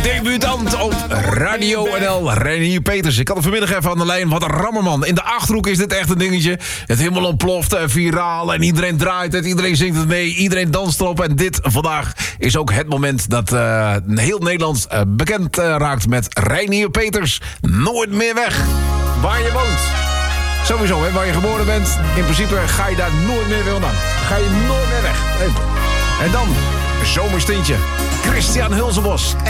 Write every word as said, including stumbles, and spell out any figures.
Debutant op Radio N L, Reinier Peters. Ik had hem vanmiddag even aan de lijn. Wat een rammerman. In de Achterhoek is dit echt een dingetje. Het helemaal ontploft, eh, viraal. En iedereen draait het, iedereen zingt het mee. Iedereen danst erop. En dit vandaag is ook het moment dat uh, heel Nederland uh, bekend uh, raakt met Reinier Peters. Nooit meer weg. Waar je woont. Sowieso, hè, waar je geboren bent. In principe ga je daar nooit meer vandaan. Ga je nooit meer weg. Even. En dan, zomerstintje. Christian Hulsebos.